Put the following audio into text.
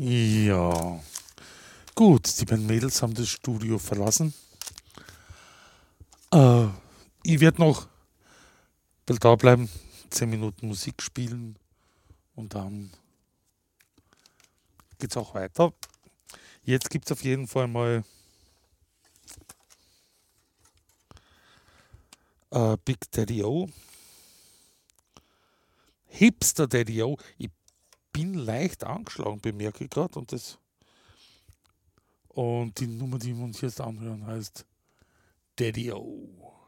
Ja, gut, die beiden Mädels haben das Studio verlassen. Äh, Ich werde noch ein bisschen da bleiben, 10 Minuten Musik spielen und dann geht's auch weiter. Jetzt gibt es auf jeden Fall mal Big Daddy O, Hipster Daddy O. Ich bin leicht angeschlagen, bemerke ich gerade. Und die Nummer, die wir uns jetzt anhören, heißt Daddy O.